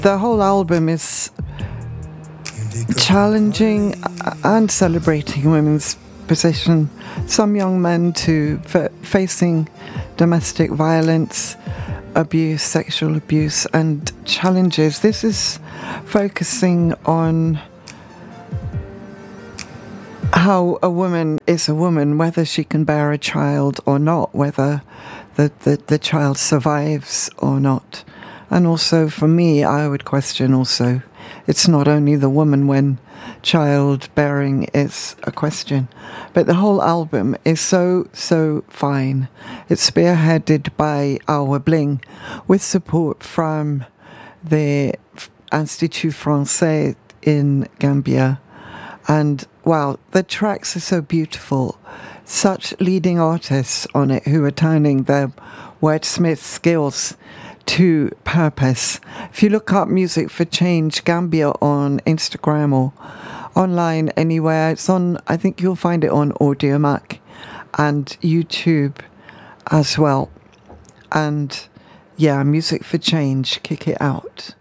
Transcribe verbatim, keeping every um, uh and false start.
The whole album is challenging and celebrating women's position. Some young men to f- facing domestic violence, abuse, sexual abuse, and challenges. This is focusing on how a woman is a woman, whether she can bear a child or not, whether the, the, the child survives or not. And also, for me, I would question also, it's not only the woman when childbearing is a question, but the whole album is so, so fine. It's spearheaded by Awa Bling with support from the Institut Français in Gambia. And wow, the tracks are so beautiful. Such leading artists on it who are turning their wordsmith skills to purpose. If you look up Music for Change Gambia on Instagram or online anywhere, it's on, I think you'll find it on Audiomack and YouTube as well. And yeah, Music for Change, kick it out.